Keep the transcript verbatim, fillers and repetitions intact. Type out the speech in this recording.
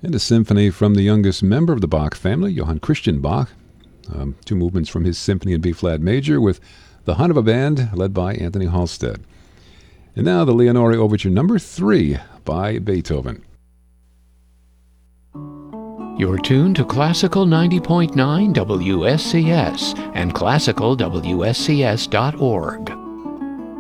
And a symphony from the youngest member of the Bach family, Johann Christian Bach. Um, two movements from his Symphony in B-flat major with the Hannover Band, led by Anthony Halstead. And now the Leonore Overture number three by Beethoven. You're tuned to Classical ninety point nine W S C S and classical W S C S dot org.